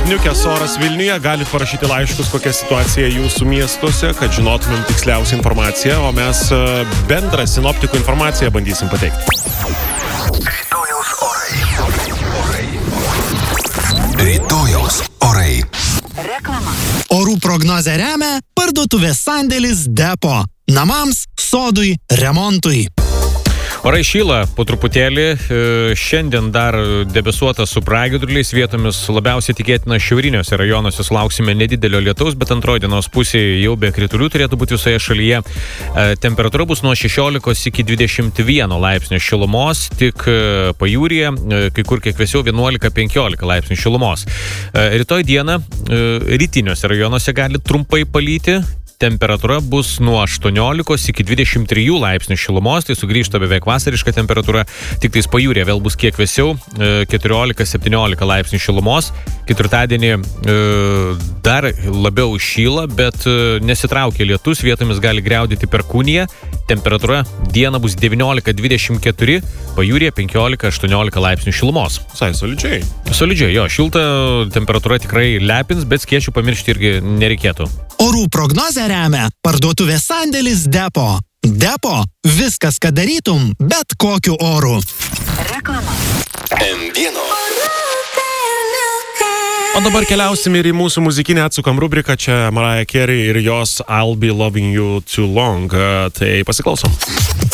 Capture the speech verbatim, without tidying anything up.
apniukęs oras Vilniuje, galite parašyti laiškus, kokia situacija jūsų miestuose, kad žinotumėm tiksliausią informaciją, o mes bendrą sinoptikų informaciją bandysim pateikti. Rytojaus orai. Rytojaus orai. Reklama. Orų prognozę remia parduotuvės sandėlis Depo. Namams, sodui, remontui. Orai šyla po truputėlį, šiandien dar debesuota su pragiedruliais, vietomis labiausiai tikėtina šiauriniuose rajonuose sulauksime nedidelio lietaus, bet antroji dienos pusėje jau be kritulių turėtų būti visoje šalyje. Temperatūra bus nuo šešiolikos iki dvidešimt vieno laipsnio šilumos, tik pajūryje, kai kur kiek vėsiau vienuolika penkiolika laipsnių šilumos. Rytoj dieną rytiniuose rajonuose gali trumpai palyti. Temperatūra bus nuo aštuoniolikos iki dvidešimt trijų laipsnių šilumos, tai sugrįžta beveik vasariška temperatūra, tik tais pajūrė vėl bus kiek vėsiau, keturiolika septyniolika laipsnių šilumos. Ketvirtadienį dar labiau šyla, bet nesitraukia lietus, vietomis gali griaudyti perkūnija. Temperatūra dieną bus devyniolika dvidešimt keturi, pajūrė penkiolika aštuoniolika laipsnių šilumos. Sai solidžiai. Solidžiai, jo, šilta temperatūra tikrai lepins, bet skėčių pamiršti irgi nereikėtų. Orų prognozę remia parduotuvės sandėlis Depo. Depo – viskas, ką darytum, bet kokiu oru. Reklama. M vieno. O dabar keliausim ir į mūsų muzikinę atsukam rubriką, čia Mariah Carey ir jos I'll Be Loving You Too Long. Tai pasiklausom.